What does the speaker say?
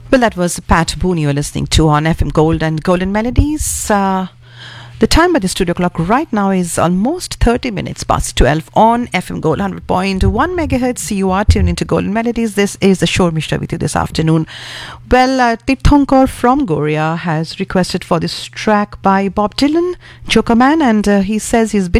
Well, that was Pat Boone you're listening to on FM Gold and Golden Melodies. The time by the studio clock right now is almost 30 minutes past 12 on FM Gold 100.1 megahertz. You are tuned into Golden Melodies. This is the show Mishra with you this afternoon. Well, Tithonkor from Goria has requested for this track by Bob Dylan, Joker Man, and he says he's been